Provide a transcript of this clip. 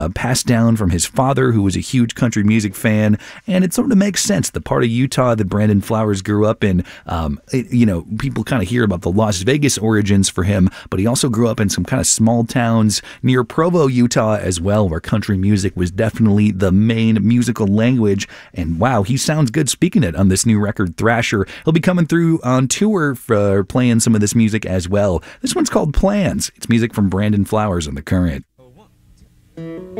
passed down from his father, who was a huge country music fan, and it sort of makes sense. The part of Utah that Brandon Flowers grew up in, people kind of hear about the Las Vegas origins for him, but he also grew up in some kind of small towns near Provo, Utah as well, where country music was definitely the main musical language. And wow, he sounds good speaking it on this new record, Thrasher. He'll be coming through on tour for playing some of this music as well. This one's called Plans. It's music from Brandon Flowers on The Current.